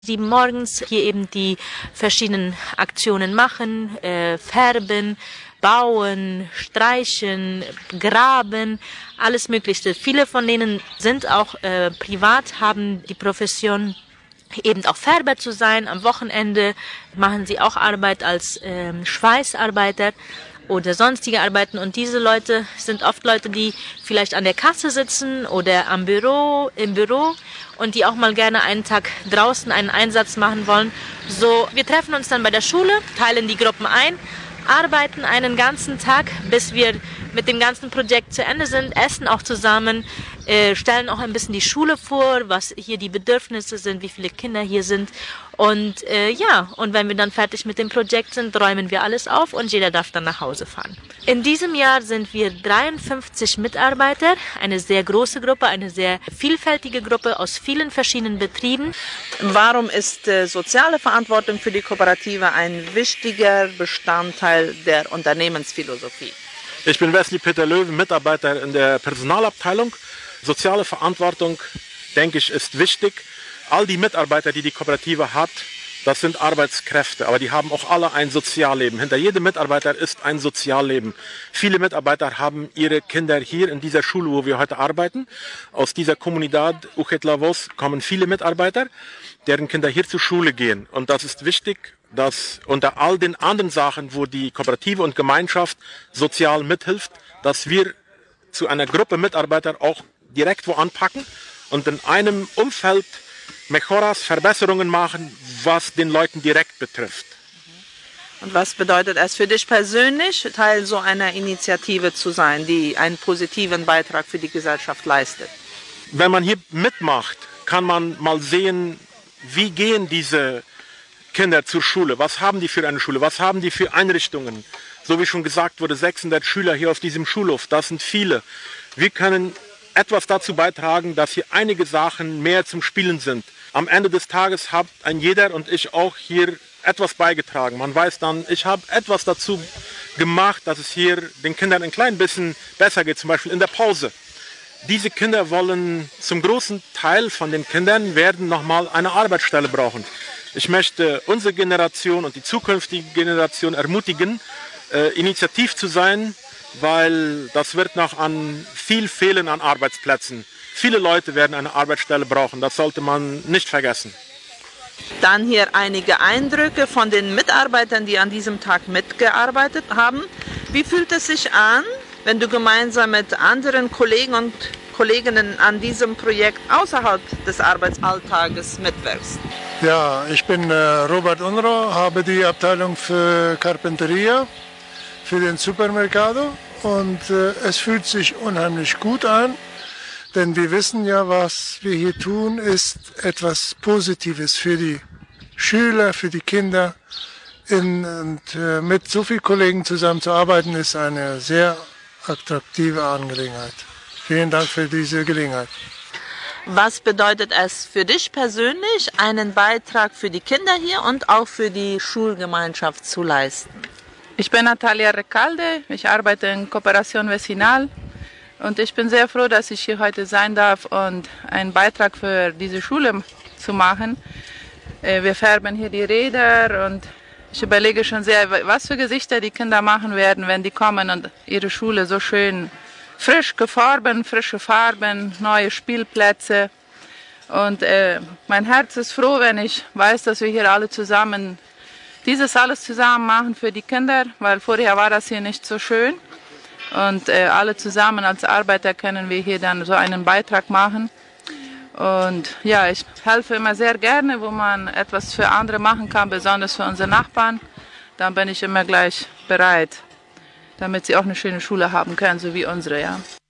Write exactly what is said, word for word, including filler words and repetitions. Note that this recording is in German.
die morgens hier eben die verschiedenen Aktionen machen, äh, färben, bauen, streichen, graben, alles Mögliche. Viele von denen sind auch äh, privat, haben die Profession, eben auch Färber zu sein. Am Wochenende machen sie auch Arbeit als ähm, Schweißarbeiter oder sonstige Arbeiten. Und diese Leute sind oft Leute, die vielleicht an der Kasse sitzen oder am Büro, im Büro und die auch mal gerne einen Tag draußen einen Einsatz machen wollen. So, wir treffen uns dann bei der Schule, teilen die Gruppen ein, arbeiten einen ganzen Tag, bis wir mit dem ganzen Projekt zu Ende sind, essen auch zusammen, äh, stellen auch ein bisschen die Schule vor, was hier die Bedürfnisse sind, wie viele Kinder hier sind. Und äh, ja, und wenn wir dann fertig mit dem Projekt sind, räumen wir alles auf und jeder darf dann nach Hause fahren. In diesem Jahr sind wir dreiundfünfzig Mitarbeiter, eine sehr große Gruppe, eine sehr vielfältige Gruppe aus vielen verschiedenen Betrieben. Warum ist äh, soziale Verantwortung für die Kooperative ein wichtiger Bestandteil der Unternehmensphilosophie? Ich bin Wesley Peter Löwen, Mitarbeiter in der Personalabteilung. Soziale Verantwortung, denke ich, ist wichtig. All die Mitarbeiter, die die Kooperative hat, das sind Arbeitskräfte, aber die haben auch alle ein Sozialleben. Hinter jedem Mitarbeiter ist ein Sozialleben. Viele Mitarbeiter haben ihre Kinder hier in dieser Schule, wo wir heute arbeiten. Aus dieser Comunidad Ujetlavos kommen viele Mitarbeiter, deren Kinder hier zur Schule gehen. Und das ist wichtig, dass unter all den anderen Sachen, wo die Kooperative und Gemeinschaft sozial mithilft, dass wir zu einer Gruppe Mitarbeiter auch direkt wo anpacken und in einem Umfeld Mejoras, Verbesserungen machen, was den Leuten direkt betrifft. Und was bedeutet es für dich persönlich, Teil so einer Initiative zu sein, die einen positiven Beitrag für die Gesellschaft leistet? Wenn man hier mitmacht, kann man mal sehen, wie gehen diese Kinder zur Schule, was haben die für eine Schule, was haben die für Einrichtungen. So wie schon gesagt wurde, sechshundert Schüler hier auf diesem Schulhof, das sind viele. Wir können etwas dazu beitragen, dass hier einige Sachen mehr zum Spielen sind. Am Ende des Tages hat ein jeder und ich auch hier etwas beigetragen. Man weiß dann, ich habe etwas dazu gemacht, dass es hier den Kindern ein klein bisschen besser geht, zum Beispiel in der Pause. Diese Kinder wollen, zum großen Teil von den Kindern werden nochmal eine Arbeitsstelle brauchen. Ich möchte unsere Generation und die zukünftige Generation ermutigen, äh, initiativ zu sein, weil das wird noch an viel fehlen an Arbeitsplätzen. Viele Leute werden eine Arbeitsstelle brauchen, das sollte man nicht vergessen. Dann hier einige Eindrücke von den Mitarbeitern, die an diesem Tag mitgearbeitet haben. Wie fühlt es sich an, wenn du gemeinsam mit anderen Kollegen und Kolleginnen an diesem Projekt außerhalb des Arbeitsalltages mitwirkst? Ja, ich bin äh, Robert Unro, habe die Abteilung für Carpinteria für den Supermercado und äh, es fühlt sich unheimlich gut an, denn wir wissen ja, was wir hier tun, ist etwas Positives für die Schüler, für die Kinder. In, und äh, mit so vielen Kollegen zusammenzuarbeiten, ist eine sehr attraktive Angelegenheit. Vielen Dank für diese Gelegenheit. Was bedeutet es für dich persönlich, einen Beitrag für die Kinder hier und auch für die Schulgemeinschaft zu leisten? Ich bin Natalia Recalde, ich arbeite in Kooperation Vecinal und ich bin sehr froh, dass ich hier heute sein darf und einen Beitrag für diese Schule zu machen. Wir färben hier die Räder und ich überlege schon sehr, was für Gesichter die Kinder machen werden, wenn die kommen und ihre Schule so schön frisch gefarben, frische Farben, neue Spielplätze. Und äh, mein Herz ist froh, wenn ich weiß, dass wir hier alle zusammen dieses alles zusammen machen für die Kinder, weil vorher war das hier nicht so schön. Und äh, alle zusammen als Arbeiter können wir hier dann so einen Beitrag machen. Und ja, ich helfe immer sehr gerne, wo man etwas für andere machen kann, besonders für unsere Nachbarn. Dann bin ich immer gleich bereit, damit sie auch eine schöne Schule haben können, so wie unsere, ja.